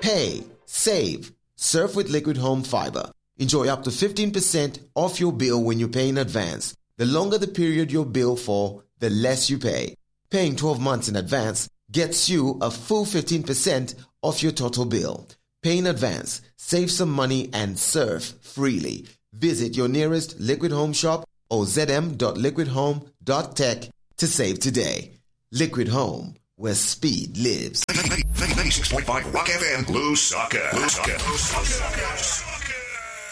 Pay, save, surf with Liquid Home Fiber. Enjoy up to 15% off your bill when you pay in advance. The longer the period you bill for, the less you pay. Paying 12 months in advance gets you a full 15% off your total bill. Pay in advance, save some money, and surf freely. Visit your nearest Liquid Home shop or zm.liquidhome.tech to save today. Liquid Home, where speed lives. 96.5 Rock FM, Lusaka.